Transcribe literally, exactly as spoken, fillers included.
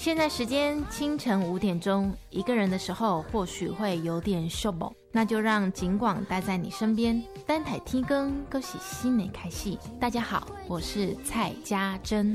现在时间清晨五点钟，一个人的时候或许会有点寂寞，那就让警广待在你身边，单台听更，恭喜新年开戏。大家好，我是蔡家珍。